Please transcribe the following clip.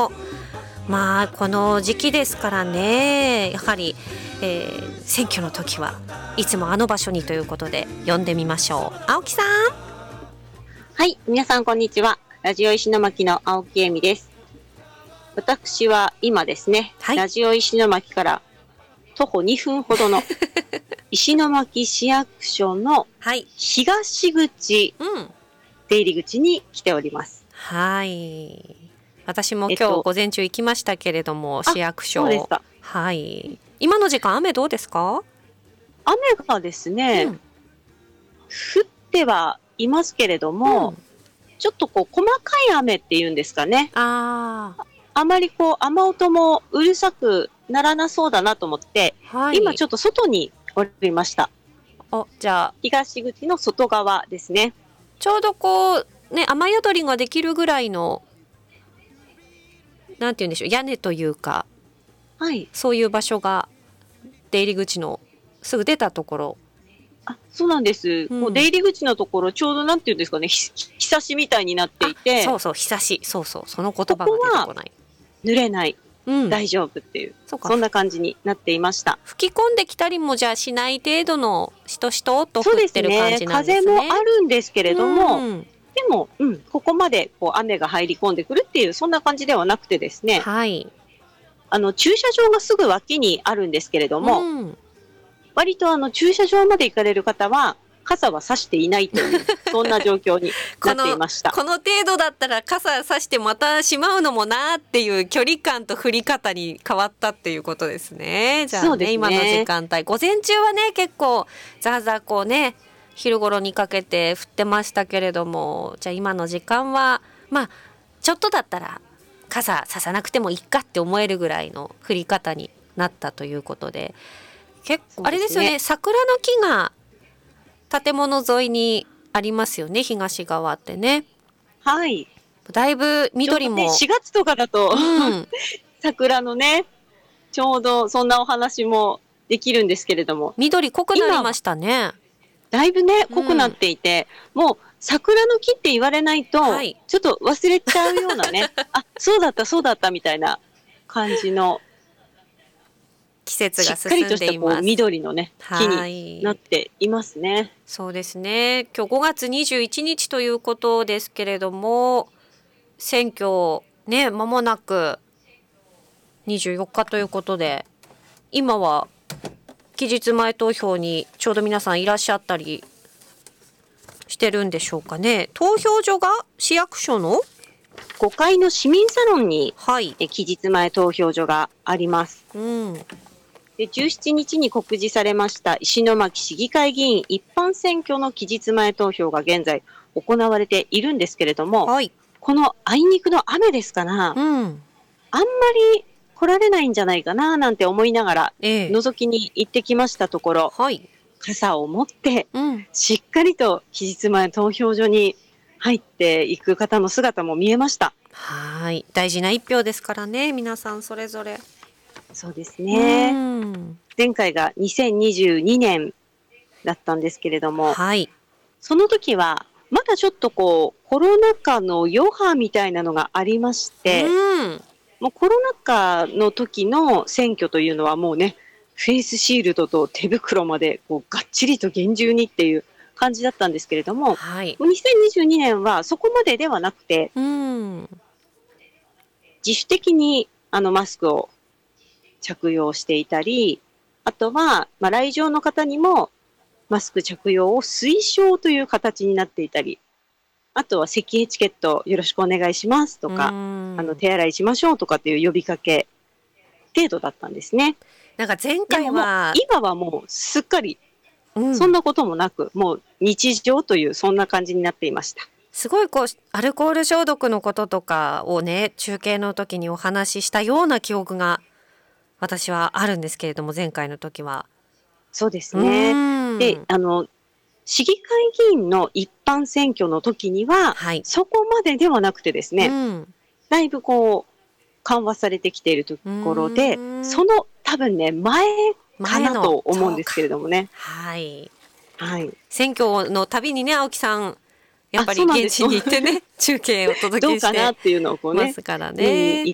まあこの時期ですからね、やはり、選挙の時はいつもあの場所にということで呼んでみましょう。青木さん。 はい、皆さんこんにちは。ラジオ石巻の青木恵美です。私は今ですね、 はい、 ラジオ石巻から徒歩2分ほどの石巻市役所の東口出入り口に来ております。 はい、私も今日午前中行きましたけれども、市役所。 そうですか。 はい。今の時間雨どうですか？ 雨がですね、降ってはいますけれども、ちょっとこう細かい雨っていうんですかね。あまりこう雨音もうるさくならなそうだなと思って、今ちょっと外におりました。 じゃあ東口の外側ですね。 ちょうどこうね、雨宿りができるぐらいの、なんて言うんでしょう、屋根というか、そういう場所が出入り口のすぐ出たところ。 そうなんです。こう出入り口のところ、ちょうどなんて言うんですかね、ひさしみたいになっていて。 そうそう、ひさし。そうそう、その言葉が出てこない。 濡れない。大丈夫っていう。そんな感じになっていました。 吹き込んできたりもじゃあしない程度のしとしとと降ってる感じなんですね。 風もあるんですけれども、でも、ここまでこう雨が入り込んでくるっていう、そんな感じではなくてですね。駐車場がすぐ脇にあるんですけれども、割と駐車場まで行かれる方は傘は差していないというそんな状況になっていました。 この程度だったら傘差してまたしまうのもなっていう距離感と降り方に変わったっていうことですね。じゃあね、今の時間帯午前中はね結構ザーザーこうね昼頃にかけて降ってましたけれども、じゃあ今の時間はまあちょっとだったら傘差さなくてもいいかって思えるぐらいの降り方になったということで、結構あれですよね、桜の木が建物沿いにありますよね、東側ってね。 はい。 だいぶ緑も。 4月とかだと、桜のね、ちょうどそんなお話もできるんですけれども。 緑濃くなりましたね。 だいぶね、濃くなっていて、もう桜の木って言われないと、ちょっと忘れちゃうようなね、そうだったそうだったみたいな感じの。 季節が進んでいます。 しっかりとしたこう緑のね、木になっていますね。 そうですね。今日5月21日ということですけれども、選挙ね、間もなく24日ということで、今は期日前投票にちょうど皆さんいらっしゃったりしてるんでしょうかね。投票所が市役所の 5階の市民サロンに、期日前投票所があります。で17日に告示されました石巻市議会議員一般選挙の期日前投票が現在行われているんですけれども、このあいにくの雨ですから、あんまり来られないんじゃないかななんて思いながら、覗きに行ってきましたところ、傘を持って、しっかりと期日前投票所に入っていく方の姿も見えました。 はい、大事な一票ですからね、皆さんそれぞれ。 そうですね。前回が2022年だったんですけれども、その時はまだちょっとこうコロナ禍の余波みたいなのがありまして、もうコロナ禍の時の選挙というのはもうね、フェイスシールドと手袋までこうがっちりと厳重にっていう感じだったんですけれども、2022年はそこまでではなくて、自主的にマスクを着用していたり、あとは、来場の方にもマスク着用を推奨という形になっていたり、あとは席エチケットよろしくお願いしますとか、手洗いしましょうとかっていう呼びかけ程度だったんですね。 なんか前回は今はもうすっかりそんなこともなく、もう日常というそんな感じになっていました。 すごいこうアルコール消毒のこととかをね、中継の時にお話ししたような記憶が私はあるんですけれども、前回の時は。 そうですね。で、市議会議員の一般選挙の時には、そこまでではなくてですね、だいぶこう緩和されてきているところで、その多分ね、前かなと思うんですけれどもね。 選挙のたびにね、青木さんやっぱり現地に行ってね、中継をお届けしてどうかなっていうのをこうね、 ますからね。 行っ